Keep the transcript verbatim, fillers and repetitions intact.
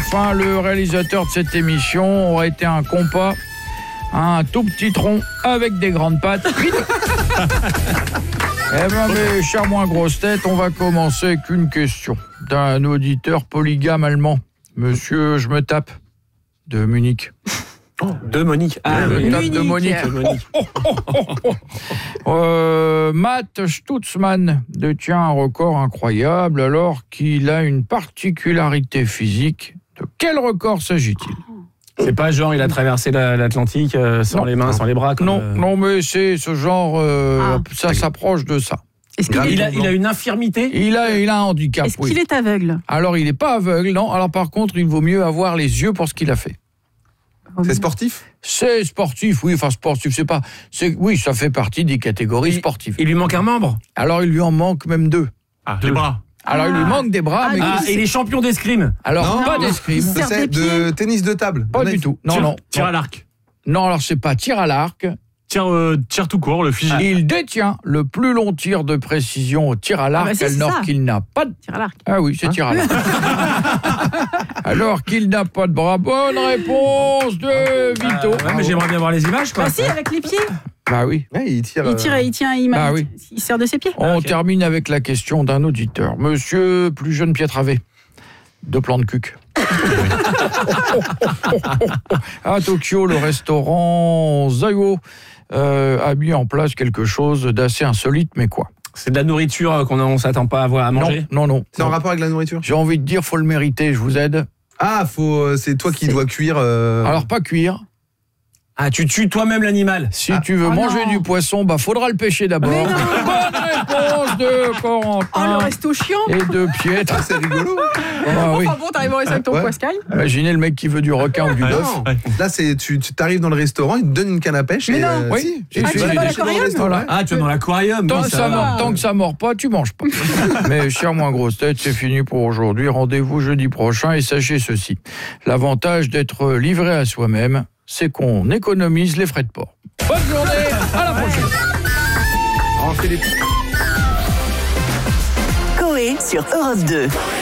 enfin, le réalisateur de cette émission aurait été un compas, un tout petit tronc avec des grandes pattes. Eh bien, mes chers moins grosses têtes, on va commencer avec une question d'un auditeur polygame allemand. Monsieur, je me tape, de Munich. Oh, de Monique. Ah, je me tape de Monique. De Monique. Oh, oh, oh, oh. Euh, Matt Stutzmann détient un record incroyable alors qu'il a une particularité physique. De quel record s'agit-il ? C'est pas genre il a traversé la, l'Atlantique euh, sans non. les mains, sans les bras. Comme, non, euh... non, mais c'est ce genre, euh, Ah. ça s'approche de ça. Est-ce qu'il il, est, a, il a une infirmité. Il a, il a un handicap. est-ce oui. qu'il est aveugle ? Alors il n'est pas aveugle, non. Alors par contre, il vaut mieux avoir les yeux pour ce qu'il a fait. C'est sportif ? C'est sportif, oui. Enfin sportif, c'est pas. C'est oui, ça fait partie des catégories Il- sportives. Il lui manque un membre. Alors il lui en manque même deux. Ah, des bras. Alors il lui manque des bras, Ah, mais non. Ah, et il est champion d'escrime. alors Non. pas d'escrime, Serre C'est des de pieds. tennis de table. pas On a- du tout. Non, Tir- non. Tir non. à l'arc. Non, alors c'est pas tir à l'arc. Tir, euh, tir tout court, le fusil. Il détient le plus long tir de précision au tir à l'arc, bah, c'est alors ça. qu'il n'a pas de... Tire à l'arc. Ah oui, c'est tir à l'arc. Alors qu'il n'a pas de bras. Bonne réponse de Vito. Ouais, mais j'aimerais bien voir les images, quoi. Ah si, avec les pieds. Bah oui. Ouais, il tire. Il tire, euh, il tient, il, Bah il- oui. il sert de ses pieds. On ok. termine avec la question d'un auditeur. Monsieur plus jeune Pietravé, de plan de cuc. À Tokyo, le restaurant Zayo euh, a mis en place quelque chose d'assez insolite, mais quoi ? C'est de la nourriture euh, qu'on ne s'attend pas à voir à manger. Non, non, non. C'est en non. rapport avec la nourriture ? J'ai envie de dire, faut le mériter, je vous aide. Ah, faut, euh, c'est toi qui C'est- dois cuire. euh, Alors, pas cuire. Ah, tu tues toi-même l'animal. Si Ah. tu veux Oh manger non. du poisson, bah faudra le pêcher d'abord. Mais non. Bonne réponse de Corentin Oh, le resto chiant. et de Pietre. Ah, c'est rigolo. Ah, oui. Enfin bon, t'arrives au resto avec ton Ouais. poiscaille. Imaginez le mec qui veut du requin ou du Ah bœuf. non. Là, c'est tu, tu t'arrives dans le restaurant, ils te donnent une canne à pêche. Mais et, non. euh, Oui. si. Si, Et si, tu si, vas si. pêcher dans le Dans restaurant. Voilà. Ah, tu es dans l'aquarium. Tant oui, que ça ça, va. mord, tant que ça mord pas, tu manges pas. Mais cher moins grosse tête, c'est fini pour aujourd'hui. Rendez-vous jeudi prochain et sachez ceci. L'avantage d'être livré à soi-même, c'est qu'on économise les frais de port. Bonne journée, à la prochaine. On fait des Coé sur Europe deux.